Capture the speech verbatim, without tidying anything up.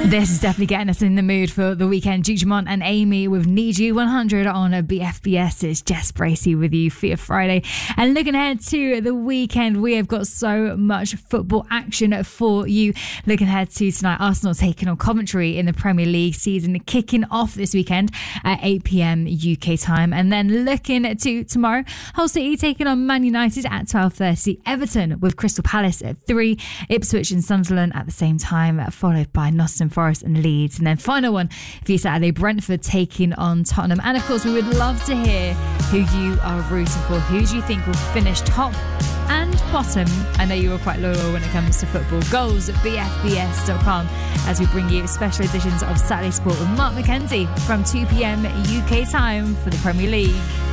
This is definitely getting us in the mood for the weekend. Duke Dumont and Amy with Need You one hundred on a B F B S. It's Jess Bracey with you for your Friday. And looking ahead to the weekend, we have got so much football action for you. Looking ahead to tonight, Arsenal taking on Coventry in the Premier League season, kicking off this weekend at eight p.m. U K time. And then looking to tomorrow, Hull City taking on Man United at twelve thirty. Everton with Crystal Palace at three. Ipswich and Sunderland at the same time, followed by Nottingham Forest and Leeds. And then final one for you Saturday, Brentford taking on Tottenham. And of course, we would love to hear who you are rooting for. Who do you think will finish top and bottom? I know you are quite loyal when it comes to football. Goals at b f b s dot com as we bring you special editions of Saturday Sport with Mark McKenzie from two p.m. U K time for the Premier League.